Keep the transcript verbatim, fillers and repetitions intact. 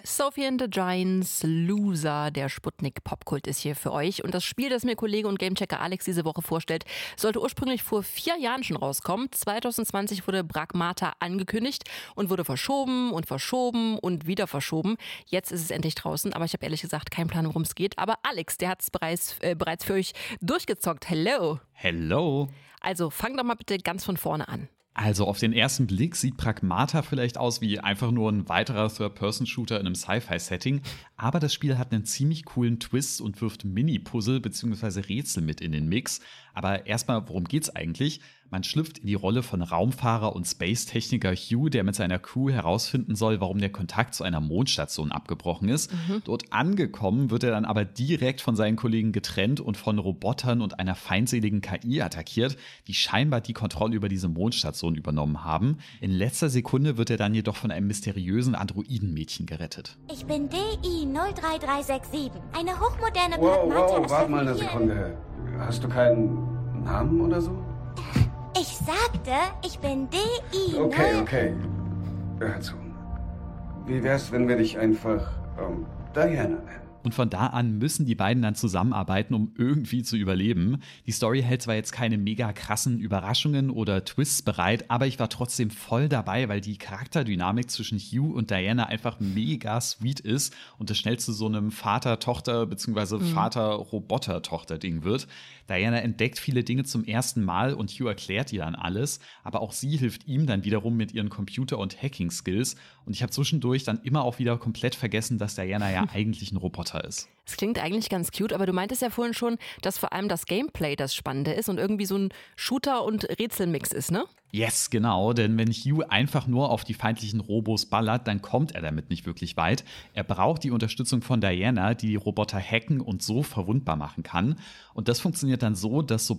Sophie and the Giants, Loser, der Sputnik Popkult ist hier für euch. Und das Spiel, das mir Kollege und Gamechecker Alex diese Woche vorstellt, sollte ursprünglich vor vier Jahren schon rauskommen. zwanzig zwanzig wurde Pragmata angekündigt und wurde verschoben und verschoben und wieder verschoben. Jetzt ist es endlich draußen, aber ich habe ehrlich gesagt keinen Plan, worum es geht. Aber Alex, der hat es bereits, äh, bereits für euch durchgezockt. Hello! Hello! Also fang doch mal bitte ganz von vorne an. Also auf den ersten Blick sieht Pragmata vielleicht aus wie einfach nur ein weiterer Third-Person-Shooter in einem Sci-Fi-Setting, aber das Spiel hat einen ziemlich coolen Twist und wirft Mini-Puzzle bzw. Rätsel mit in den Mix. Aber erstmal, worum geht's eigentlich? Man schlüpft in die Rolle von Raumfahrer und Space-Techniker Hugh, der mit seiner Crew herausfinden soll, warum der Kontakt zu einer Mondstation abgebrochen ist. Mhm. Dort angekommen wird er dann aber direkt von seinen Kollegen getrennt und von Robotern und einer feindseligen K I attackiert, die scheinbar die Kontrolle über diese Mondstation übernommen haben. In letzter Sekunde wird er dann jedoch von einem mysteriösen Androidenmädchen gerettet. Ich bin D I null drei drei sechs sieben, eine hochmoderne Wow, Pragmata. wow, warte mal eine Sekunde. Hast du keinen Namen oder so? Ich sagte, ich bin D I null. Okay, okay. Hör zu. Wie wär's, wenn wir dich einfach ähm, Diana nennen? Und von da an müssen die beiden dann zusammenarbeiten, um irgendwie zu überleben. Die Story hält zwar jetzt keine mega krassen Überraschungen oder Twists bereit, aber ich war trotzdem voll dabei, weil die Charakterdynamik zwischen Hugh und Diana einfach mega sweet ist und das schnell zu so einem Vater-Tochter- bzw. Mhm. Vater-Roboter-Tochter-Ding wird. Diana entdeckt viele Dinge zum ersten Mal und Hugh erklärt ihr dann alles, aber auch sie hilft ihm dann wiederum mit ihren Computer- und Hacking-Skills. Und ich habe zwischendurch dann immer auch wieder komplett vergessen, dass Diana ja eigentlich ein Roboter ist. Es klingt eigentlich ganz cute, aber du meintest ja vorhin schon, dass vor allem das Gameplay das Spannende ist und irgendwie so ein Shooter- und Rätselmix ist, ne? Yes, genau, denn wenn Hugh einfach nur auf die feindlichen Robos ballert, dann kommt er damit nicht wirklich weit. Er braucht die Unterstützung von Diana, die die Roboter hacken und so verwundbar machen kann. Und das funktioniert dann so, dass so